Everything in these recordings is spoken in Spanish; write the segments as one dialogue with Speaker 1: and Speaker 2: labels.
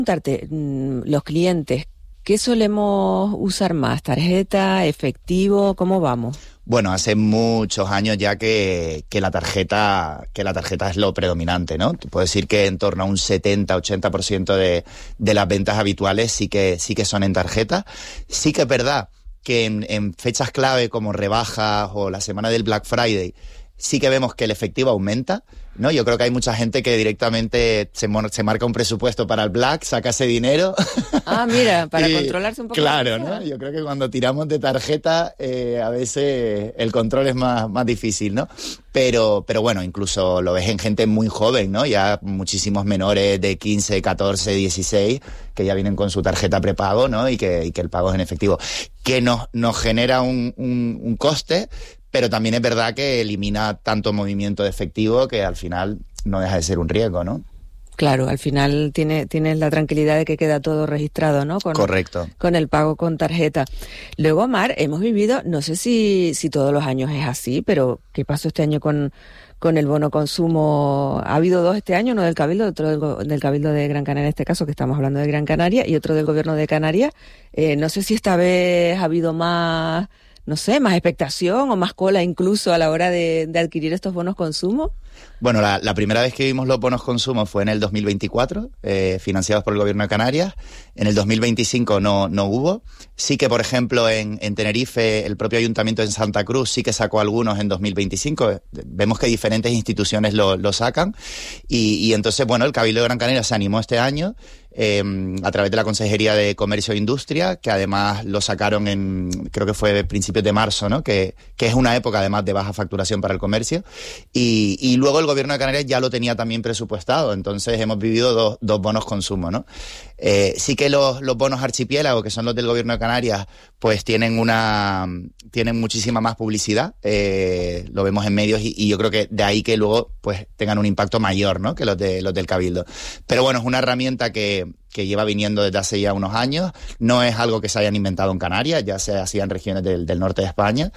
Speaker 1: Preguntarte, los clientes, ¿qué solemos usar más? ¿Tarjeta, efectivo? ¿Cómo vamos?
Speaker 2: Bueno, hace muchos años ya que la tarjeta es lo predominante, ¿no? Te puedo decir que en torno a un 70-80% de las ventas habituales sí que son en tarjeta. Sí que es verdad que en fechas clave como rebajas o la semana del Black Friday sí que vemos que el efectivo aumenta, ¿no? Yo creo que hay mucha gente que directamente se marca un presupuesto para el Black, saca ese dinero.
Speaker 1: Ah, mira, para controlarse un poco.
Speaker 2: Claro, ¿no? Yo creo que cuando tiramos de tarjeta a veces el control es más difícil, ¿no? Pero bueno, incluso lo ves en gente muy joven, ¿no? Ya muchísimos menores de 15, 14, 16 que ya vienen con su tarjeta prepago, ¿no? Y que el pago es en efectivo. Que nos genera un coste, pero también es verdad que elimina tanto movimiento de efectivo que al final no deja de ser un riesgo, ¿no?
Speaker 1: Claro, al final tienes la tranquilidad de que queda todo registrado, ¿no?
Speaker 2: Correcto.
Speaker 1: Con el pago con tarjeta. Luego, Mar, hemos vivido, no sé si todos los años es así, pero ¿qué pasó este año con el bono consumo? Ha habido dos este año, uno del Cabildo, otro del Cabildo de Gran Canaria, en este caso, que estamos hablando de Gran Canaria, y otro del Gobierno de Canarias. No sé si esta vez ha habido más, no sé, más expectación o más cola incluso a la hora de adquirir estos bonos consumo.
Speaker 2: Bueno, la primera vez que vimos los bonos consumo fue en el 2024, financiados por el Gobierno de Canarias. En el 2025 no hubo. Sí que, por ejemplo, en Tenerife, el propio Ayuntamiento en Santa Cruz sí que sacó algunos en 2025. Vemos que diferentes instituciones lo sacan. Y entonces, bueno, el Cabildo de Gran Canaria se animó este año a través de la Consejería de Comercio e Industria, que además lo sacaron creo que fue principios de marzo, ¿no? Que es una época además de baja facturación para el comercio. Y luego el Gobierno de Canarias ya lo tenía también presupuestado, entonces hemos vivido dos bonos consumo, ¿no? Sí que los bonos archipiélago, que son los del Gobierno de Canarias, pues tienen muchísima más publicidad, lo vemos en medios y yo creo que de ahí que luego pues tengan un impacto mayor, ¿no? Que los del Cabildo. Pero bueno, es una herramienta que lleva viniendo desde hace ya unos años, no es algo que se hayan inventado en Canarias, ya se hacía en regiones del norte de España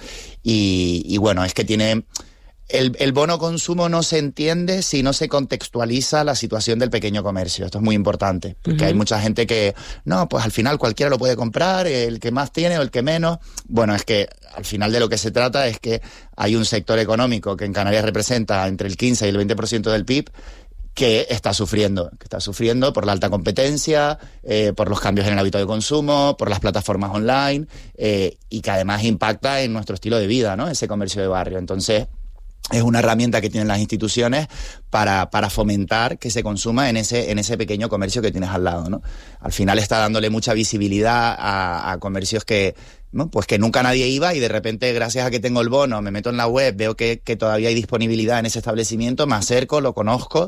Speaker 2: y bueno, es que tiene... El bono consumo no se entiende si no se contextualiza la situación del pequeño comercio. Esto es muy importante, porque hay mucha gente que, no, pues al final cualquiera lo puede comprar, el que más tiene o el que menos. Bueno, es que al final de lo que se trata es que hay un sector económico que en Canarias representa entre el 15 y el 20% del PIB, que está sufriendo por la alta competencia, por los cambios en el hábito de consumo, por las plataformas online, y que además impacta en nuestro estilo de vida, ¿no? Ese comercio de barrio. Entonces, es una herramienta que tienen las instituciones para fomentar que se consuma en ese pequeño comercio que tienes al lado, ¿no? Al final está dándole mucha visibilidad a comercios que, ¿no? Pues que nunca nadie iba y de repente, gracias a que tengo el bono, me meto en la web, veo que todavía hay disponibilidad en ese establecimiento, me acerco, lo conozco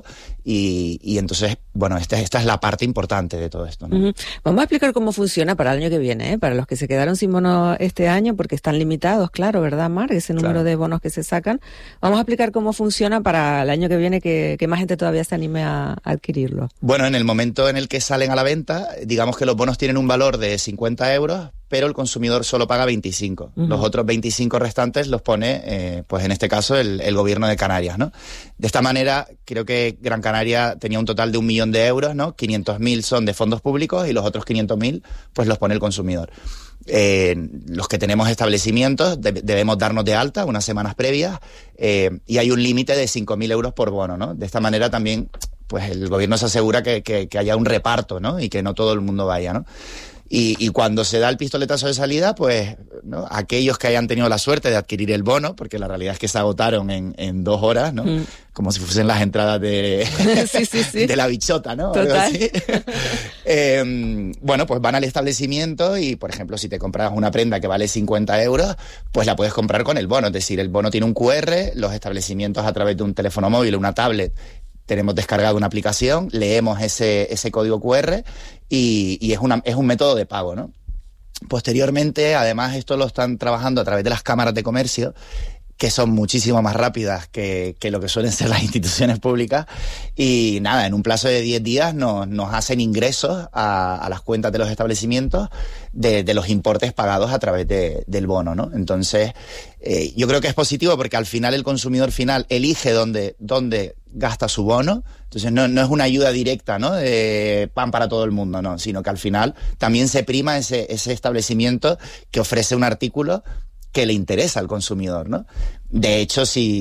Speaker 2: y entonces, bueno, esta es la parte importante de todo esto, ¿no?
Speaker 1: Vamos a explicar cómo funciona para el año que viene, ¿eh? Para los que se quedaron sin bono este año, porque están limitados, claro, ¿verdad, Mar? Ese número de bonos que se sacan. Vamos a explicar cómo funciona para el año que viene, que más gente todavía se anime a adquirirlo.
Speaker 2: Bueno, en el momento en el que salen a la venta, digamos que los bonos tienen un valor de 50 euros, pero el consumidor solo paga 25. Los otros 25 restantes los pone, pues en este caso, el Gobierno de Canarias, ¿no? De esta manera, creo que Gran Canaria tenía un total de 1 millón de euros, ¿no? 500.000 son de fondos públicos y los otros 500.000, pues los pone el consumidor. Los que tenemos establecimientos debemos darnos de alta unas semanas previas y hay un límite de 5.000 euros por bono, ¿no? De esta manera también, pues el Gobierno se asegura que haya un reparto, ¿no? Y que no todo el mundo vaya, ¿no? Y cuando se da el pistoletazo de salida, pues, ¿no? Aquellos que hayan tenido la suerte de adquirir el bono, porque la realidad es que se agotaron en 2 horas, ¿no? Como si fuesen las entradas de de la bichota, ¿no?
Speaker 1: Total.
Speaker 2: Bueno, pues van al establecimiento y, por ejemplo, si te compras una prenda que vale 50 euros, pues la puedes comprar con el bono. Es decir, el bono tiene un QR, los establecimientos a través de un teléfono móvil o una tablet tenemos descargado una aplicación, leemos ese código QR y es un método de pago, ¿no? Posteriormente, además, esto lo están trabajando a través de las cámaras de comercio, que son muchísimo más rápidas que lo que suelen ser las instituciones públicas y nada, en un plazo de 10 días nos hacen ingresos a las cuentas de los establecimientos de los importes pagados a través del bono, ¿no? Entonces, yo creo que es positivo porque al final el consumidor final elige dónde gasta su bono. Entonces no es una ayuda directa, ¿no? De pan para todo el mundo, no, sino que al final también se prima ese establecimiento que ofrece un artículo que le interesa al consumidor, ¿no? De hecho,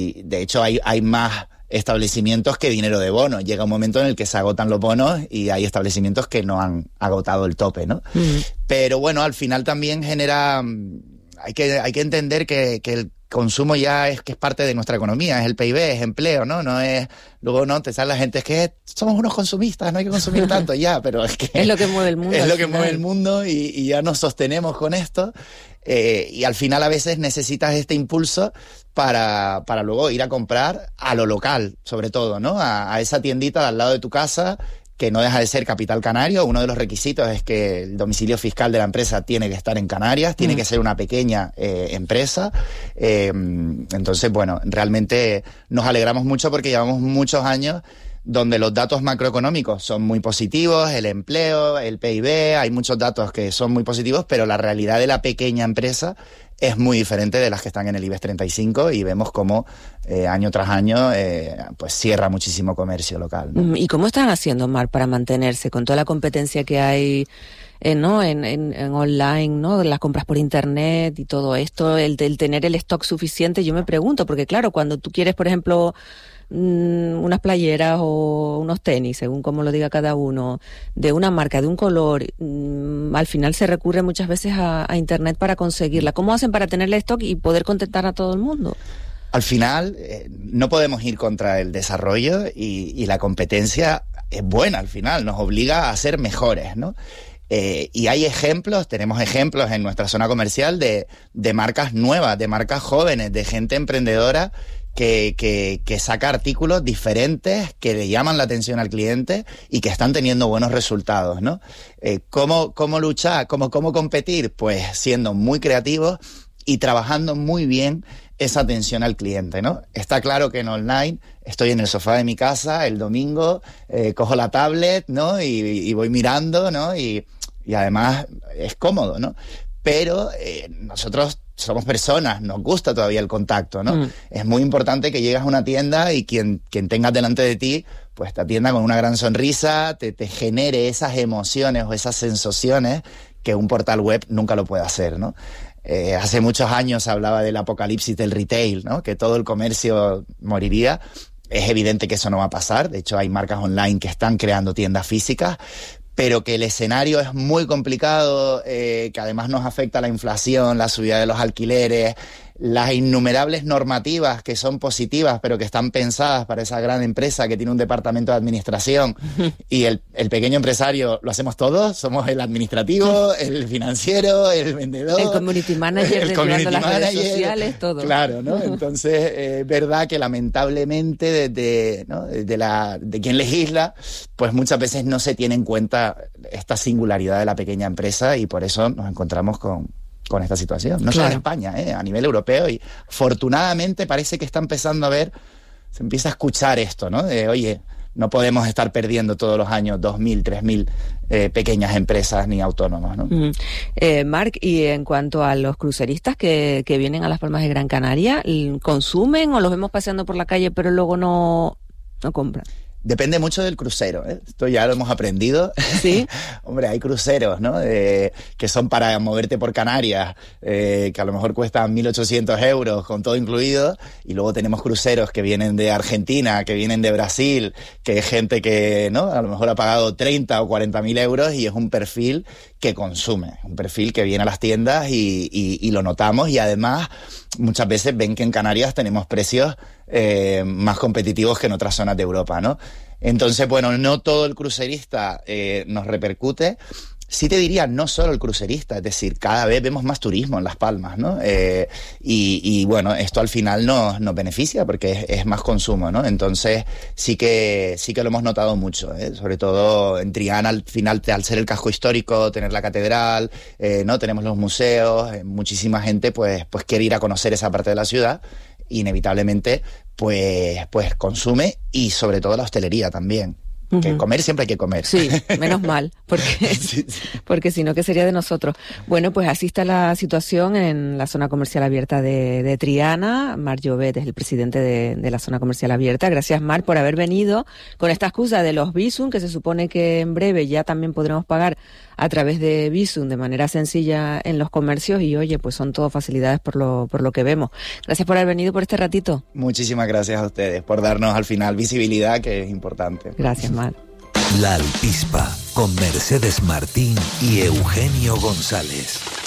Speaker 2: hay más establecimientos que dinero de bono. Llega un momento en el que se agotan los bonos y hay establecimientos que no han agotado el tope, ¿no? Pero bueno, al final también genera... Hay que entender que el consumo ya es parte de nuestra economía, es el PIB, es empleo, ¿no? No es... Luego no te sale la gente, es que somos unos consumistas, no hay que consumir tanto ya, pero es que...
Speaker 1: Es lo que mueve el mundo.
Speaker 2: Es lo que mueve el mundo y ya nos sostenemos con esto. Y al final a veces necesitas este impulso para luego ir a comprar a lo local, sobre todo, ¿no? A esa tiendita de al lado de tu casa, que no deja de ser capital canario. Uno de los requisitos es que el domicilio fiscal de la empresa tiene que estar en Canarias, tiene que ser una pequeña empresa. Entonces, bueno, realmente nos alegramos mucho porque llevamos muchos años donde los datos macroeconómicos son muy positivos, el empleo, el PIB, hay muchos datos que son muy positivos, pero la realidad de la pequeña empresa es muy diferente de las que están en el IBEX 35 y vemos cómo año tras año pues cierra muchísimo comercio local, ¿no?
Speaker 1: ¿Y cómo están haciendo, Marc, para mantenerse con toda la competencia que hay ¿no? en online, ¿no? Las compras por internet y todo esto, el tener el stock suficiente? Yo me pregunto, porque claro, cuando tú quieres, por ejemplo, unas playeras o unos tenis, según como lo diga cada uno, de una marca, de un color, al final se recurre muchas veces a internet para conseguirla. ¿Cómo hacen para tenerle stock y poder contentar a todo el mundo?
Speaker 2: Al final no podemos ir contra el desarrollo y la competencia es buena al final, nos obliga a ser mejores, ¿no? Y hay tenemos ejemplos en nuestra zona comercial de marcas nuevas, de marcas jóvenes, de gente emprendedora que saca artículos diferentes, que le llaman la atención al cliente y que están teniendo buenos resultados, ¿no? ¿Cómo luchar? ¿Cómo competir? Pues siendo muy creativos y trabajando muy bien esa atención al cliente, ¿no? Está claro que en online estoy en el sofá de mi casa el domingo, cojo la tablet, ¿no? Y voy mirando, ¿no? Y además es cómodo, ¿no? Pero nosotros somos personas, nos gusta todavía el contacto, ¿no? Es muy importante que llegas a una tienda y quien tengas delante de ti, pues te atienda con una gran sonrisa, te genere esas emociones o esas sensaciones que un portal web nunca lo puede hacer, ¿no? Hace muchos años se hablaba del apocalipsis del retail, ¿no? Que todo el comercio moriría. Es evidente que eso no va a pasar. De hecho, hay marcas online que están creando tiendas físicas, pero que el escenario es muy complicado, que además nos afecta la inflación, la subida de los alquileres, las innumerables normativas que son positivas, pero que están pensadas para esa gran empresa que tiene un departamento de administración, y el pequeño empresario lo hacemos todos, somos el administrativo, el financiero, el vendedor,
Speaker 1: el community manager, las redes sociales, todo.
Speaker 2: Claro, ¿no? Entonces, es verdad que lamentablemente de quien legisla, pues muchas veces no se tiene en cuenta esta singularidad de la pequeña empresa y por eso nos encontramos con esta situación. No solo en España, a nivel europeo, y afortunadamente parece que está empezando se empieza a escuchar esto, ¿no? De, oye, no podemos estar perdiendo todos los años 2.000, 3.000 pequeñas empresas ni autónomos, ¿no?
Speaker 1: Marc, y en cuanto a los cruceristas que vienen a Las Palmas de Gran Canaria, ¿consumen o los vemos paseando por la calle pero luego no compran?
Speaker 2: Depende mucho del crucero, ¿eh? Esto ya lo hemos aprendido.
Speaker 1: Sí.
Speaker 2: Hombre, hay cruceros, ¿no? Que son para moverte por Canarias, que a lo mejor cuestan 1.800 euros con todo incluido. Y luego tenemos cruceros que vienen de Argentina, que vienen de Brasil, que es gente que, ¿no? A lo mejor ha pagado 30 o 40.000 euros y es un perfil que consume, un perfil que viene a las tiendas y lo notamos. Y además, muchas veces ven que en Canarias tenemos precios más competitivos que en otras zonas de Europa, ¿no? Entonces, bueno, no todo el crucerista nos repercute. Sí te diría, no solo el crucerista, es decir, cada vez vemos más turismo en Las Palmas, ¿no? Y bueno, esto al final nos beneficia porque es más consumo, ¿no? Entonces sí que lo hemos notado mucho, sobre todo en Triana al final, al ser el casco histórico, tener la catedral, ¿no? Tenemos los museos, muchísima gente pues quiere ir a conocer esa parte de la ciudad. Inevitablemente pues consume, y sobre todo la hostelería también. Que comer siempre hay que comer.
Speaker 1: Sí, menos mal, porque si no, ¿qué sería de nosotros? Bueno, pues así está la situación en la zona comercial abierta de Triana. Marc Llobet es el presidente de la zona comercial abierta. Gracias, Marc, por haber venido con esta excusa de los Bizum, que se supone que en breve ya también podremos pagar a través de Bizum de manera sencilla en los comercios y, oye, pues son todo facilidades por lo que vemos. Gracias por haber venido por este ratito.
Speaker 2: Muchísimas gracias a ustedes por darnos al final visibilidad, que es importante.
Speaker 1: Gracias, Marc.
Speaker 3: La Alpispa, con Mercedes Martín y Eugenio González.